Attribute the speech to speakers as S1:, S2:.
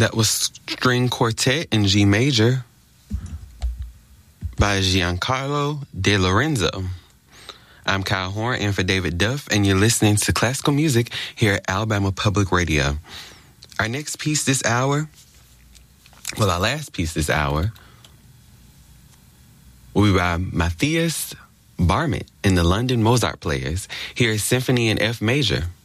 S1: That was String Quartet in G major by Giancarlo De Lorenzo. I'm Kyle Horn in for David Duff, and you're listening to classical music here at Alabama Public Radio. Our next piece this hour, our last piece this hour, will be by Matthias Barmit in the London Mozart Players. Here is Symphony in F major.